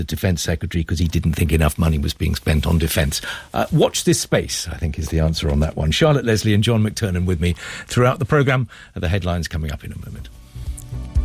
the Defence Secretary because he didn't think enough money was being spent on defence. Watch this space, I think, is the answer on that one. Charlotte Leslie and John McTernan with me throughout the programme. The headlines coming up in a moment.